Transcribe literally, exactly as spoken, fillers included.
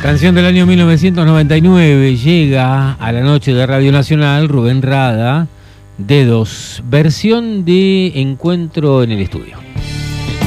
Canción del año mil novecientos noventa y nueve, llega a la noche de Radio Nacional Rubén Rada, Dedos, versión de Encuentro en el Estudio.